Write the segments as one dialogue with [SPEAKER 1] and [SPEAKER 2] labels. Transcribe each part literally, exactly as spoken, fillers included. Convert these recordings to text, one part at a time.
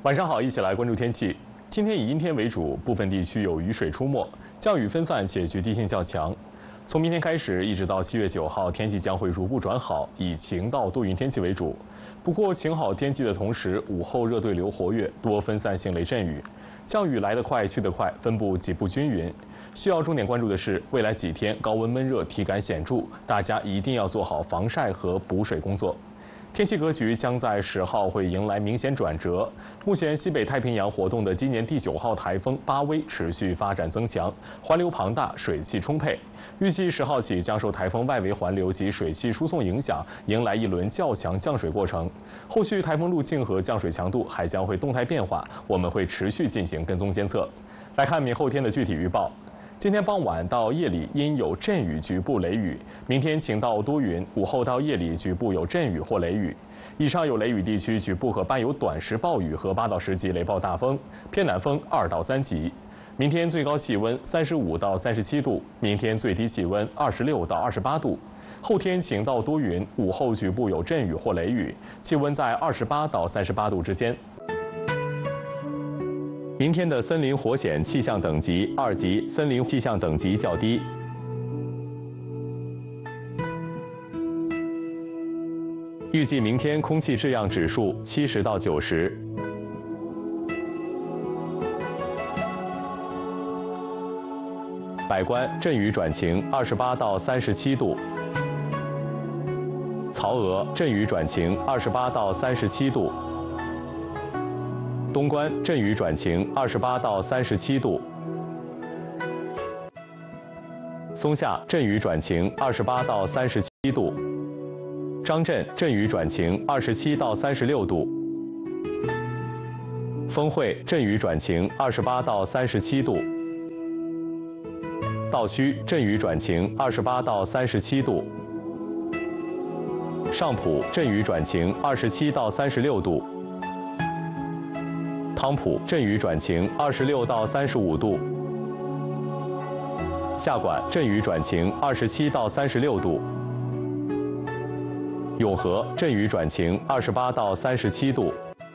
[SPEAKER 1] 晚上好，一起来关注天气。今天以阴天为主，部分地区有雨水出没，降雨分散且局地性较强。从明天开始一直到七月九号，天气将会逐步转好，以晴到多云天气为主。不过晴好天气的同时，午后热对流活跃，多分散性雷阵雨，降雨来得快去得快，分布极不均匀。需要重点关注的是，未来几天高温闷热，体感显著，大家一定要做好防晒和补水工作。天气格局将在十号会迎来明显转折。目前西北太平洋活动的今年第九号台风巴威持续发展增强，环流庞大，水汽充沛。预计十号起将受台风外围环流及水汽输送影响，迎来一轮较强降水过程。后续台风路径和降水强度还将会动态变化，我们会持续进行跟踪监测。来看明后天的具体预报。今天傍晚到夜里阴有阵雨，局部雷雨；明天晴到多云，午后到夜里局部有阵雨或雷雨。以上有雷雨地区局部可伴有短时暴雨和八到十级雷暴大风，偏南风二到三级。明天最高气温三十五到三十七度，明天最低气温二十六到二十八度。后天晴到多云，午后局部有阵雨或雷雨，气温在二十八到三十八度之间。明天的森林火险气象等级二级，森林气象等级较低。预计明天空气质量指数七十到九十。百官阵雨转晴，二十八到三十七度。曹娥阵雨转晴，二十八到三十七度。东关阵雨转晴，二十八到三十七度。松下阵雨转晴，二十八到三十七度。张镇阵雨转晴，二十七到三十六度。丰会阵雨转晴，二十八到三十七度。道区阵雨转晴，二十八到三十七度。上浦阵雨转晴，二十七到三十六度。汤浦阵雨转晴，二十六到三十五度。下管阵雨转晴，二十七到三十六度。永和阵雨转晴，二十八到三十七度。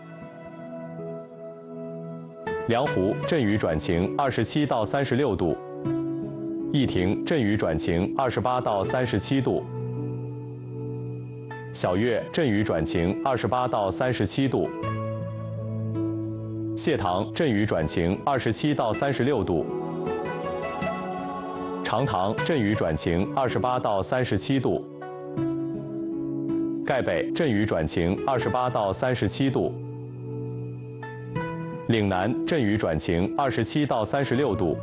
[SPEAKER 1] 梁湖阵雨转晴，二十七到三十六度。义亭阵雨转晴，二十八到三十七度。小月阵雨转晴，二十八到三十七度。谢塘阵雨转晴，二十七到三十六度。长塘阵雨转晴，二十八到三十七度。盖北阵雨转晴，二十八到三十七度。岭南阵雨转晴，二十七到三十六度。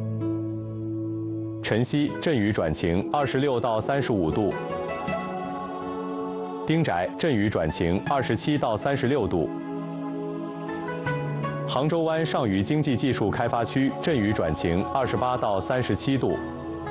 [SPEAKER 1] 辰溪阵雨转晴，二十六到三十五度。丁宅阵雨转晴，二十七到三十六度。杭州湾上虞经济技术开发区阵雨转晴，二十八到三十七度。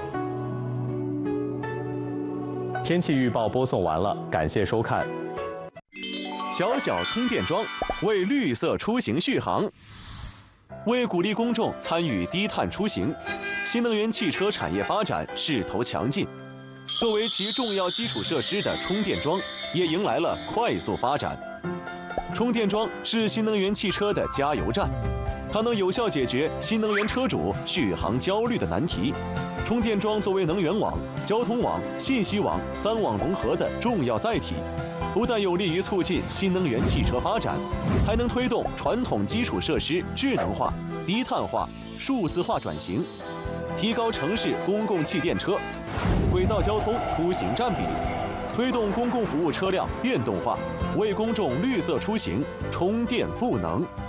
[SPEAKER 1] 天气预报播送完了，感谢收看。
[SPEAKER 2] 小小充电桩为绿色出行续航。为鼓励公众参与低碳出行，新能源汽车产业发展势头强劲。作为其重要基础设施的充电桩，也迎来了快速发展。充电桩是新能源汽车的加油站，它能有效解决新能源车主续航焦虑的难题。充电桩作为能源网、交通网、信息网三网融合的重要载体，不但有利于促进新能源汽车发展，还能推动传统基础设施智能化、低碳化、数字化转型，提高城市公共汽电车、轨道交通出行占比，推动公共服务车辆电动化，为公众绿色出行充电赋能。